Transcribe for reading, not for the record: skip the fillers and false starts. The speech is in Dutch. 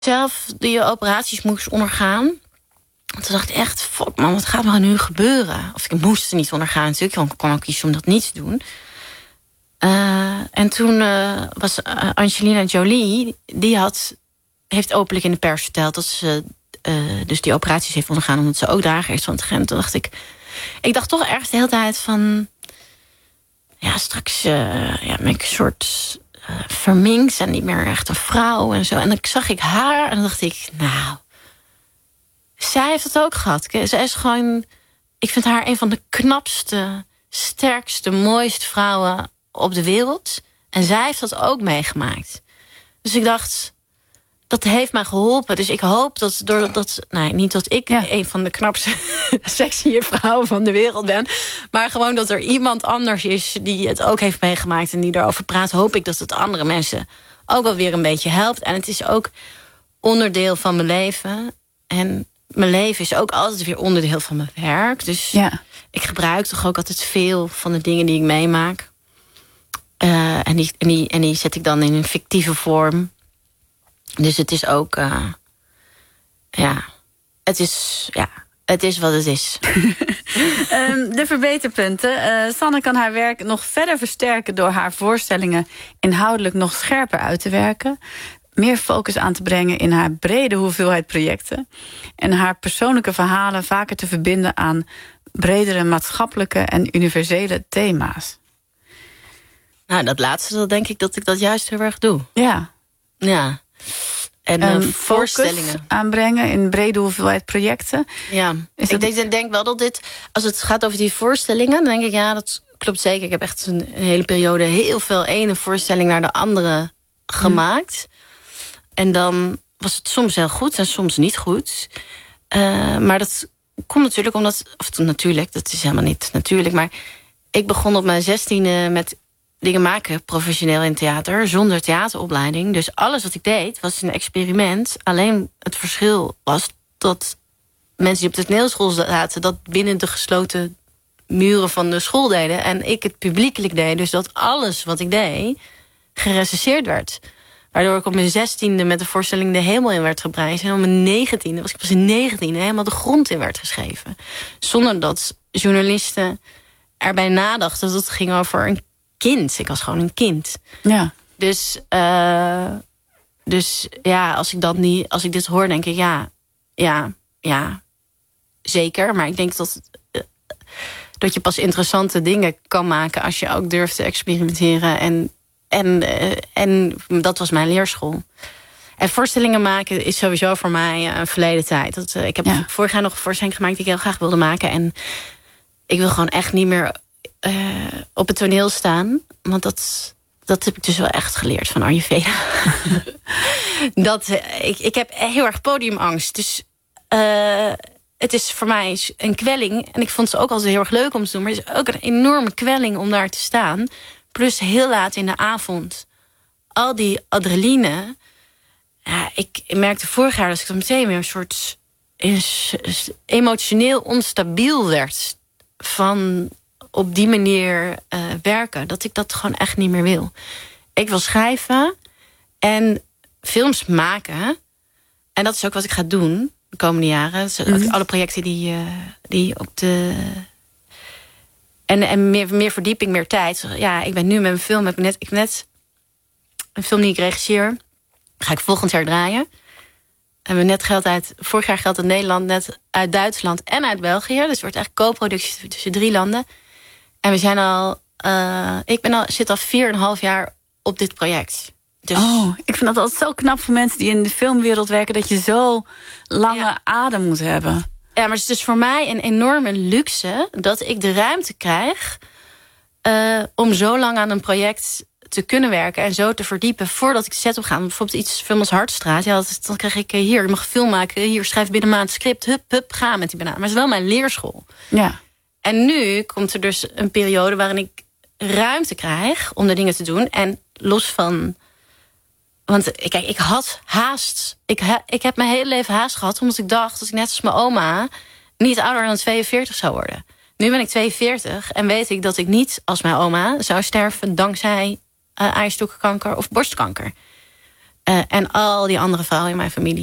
zelf die operaties moest ondergaan. Toen dacht ik echt, fuck man, wat gaat er nu gebeuren? Of ik moest er niet ondergaan natuurlijk, want ik kon ook kiezen om dat niet te doen. En toen was Angelina Jolie, heeft openlijk in de pers verteld dat ze dus die operaties heeft ondergaan omdat ze ook drager is van het gen. Toen dacht ik dacht toch ergens de hele tijd van, ja, straks ben ik een soort verminkt en niet meer echt een vrouw en zo. En dan zag ik haar en dan dacht ik, nou, zij heeft het ook gehad. Zij is gewoon, ik vind haar een van de knapste, sterkste, mooiste vrouwen op de wereld. En zij heeft dat ook meegemaakt. Dus ik dacht, dat heeft mij geholpen. Dus ik hoop dat niet dat ik een van de knapste, sexy vrouwen van de wereld ben, maar gewoon dat er iemand anders is die het ook heeft meegemaakt en die erover praat, hoop ik dat het andere mensen ook wel weer een beetje helpt. En het is ook onderdeel van mijn leven. En mijn leven is ook altijd weer onderdeel van mijn werk. Dus ik gebruik toch ook altijd veel van de dingen die ik meemaak. En die zet ik dan in een fictieve vorm. Dus het is ook, het is wat het is. De verbeterpunten. Sanne kan haar werk nog verder versterken door haar voorstellingen inhoudelijk nog scherper uit te werken. Meer focus aan te brengen in haar brede hoeveelheid projecten. En haar persoonlijke verhalen vaker te verbinden aan bredere maatschappelijke en universele thema's. Nou, dat laatste, dat denk ik dat ik dat juist heel erg doe. Ja. Ja. En voorstellingen aanbrengen in brede hoeveelheid projecten. Ja, ik denk wel dat dit, als het gaat over die voorstellingen, dan denk ik, ja, dat klopt zeker. Ik heb echt een hele periode heel veel ene voorstelling naar de andere gemaakt. En dan was het soms heel goed en soms niet goed. Maar dat komt natuurlijk omdat, dat is helemaal niet natuurlijk, maar ik begon op mijn 16e met dingen maken, professioneel in theater, zonder theateropleiding. Dus alles wat ik deed was een experiment. Alleen het verschil was dat mensen die op de toneelschool zaten dat binnen de gesloten muren van de school deden. En ik het publiekelijk deed. Dus dat alles wat ik deed gerecenseerd werd. Waardoor ik op mijn 16e met de voorstelling de hemel in werd geprijsd. En op mijn 19e, was ik pas in 19e, helemaal de grond in werd geschreven. Zonder dat journalisten erbij nadachten dat het ging over een kind. Ik was gewoon een kind. Ja. Dus ja, als ik dit hoor, denk ik, ja, zeker. Maar ik denk dat je pas interessante dingen kan maken als je ook durft te experimenteren. En dat was mijn leerschool. En voorstellingen maken is sowieso voor mij een verleden tijd. Ik heb vorig jaar nog een voorstelling gemaakt die ik heel graag wilde maken. En ik wil gewoon echt niet meer op het toneel staan. Want dat heb ik dus wel echt geleerd van Ayurveda. Ik heb heel erg podiumangst. Dus het is voor mij een kwelling. En ik vond het ook altijd heel erg leuk om te doen. Maar het is ook een enorme kwelling om daar te staan. Plus heel laat in de avond. Al die adrenaline. Ja, ik merkte vorig jaar dat ik dan meteen weer een soort emotioneel onstabiel werd. Van op die manier werken. Dat ik dat gewoon echt niet meer wil. Ik wil schrijven en films maken. En dat is ook wat ik ga doen de komende jaren. Dus alle projecten die op de... En meer verdieping, meer tijd. Ja, ik ben nu met mijn film. Ik heb net een film die ik regisseer. Ga ik volgend jaar draaien. En we net vorig jaar geld uit Nederland, net uit Duitsland en uit België. Dus het wordt echt co-productie tussen 3 landen. En we zijn zit al 4,5 jaar op dit project. Dus... Oh, ik vind dat altijd zo knap voor mensen die in de filmwereld werken, dat je zo lange adem moet hebben. Ja, maar het is dus voor mij een enorme luxe dat ik de ruimte krijg om zo lang aan een project te kunnen werken en zo te verdiepen voordat ik de set op ga. Bijvoorbeeld film als Hartstraat. Ja, dan krijg ik hier, je mag een film maken. Hier, schrijf binnen een maand script. Hup, ga met die banaan. Maar het is wel mijn leerschool. Ja. En nu komt er dus een periode waarin ik ruimte krijg om de dingen te doen. En los van... Want kijk, ik had haast. Ik heb mijn hele leven haast gehad, omdat ik dacht dat ik net als mijn oma niet ouder dan 42 zou worden. Nu ben ik 42 en weet ik dat ik niet als mijn oma zou sterven dankzij eierstokkenkanker of borstkanker. En al die andere vrouwen in mijn familie.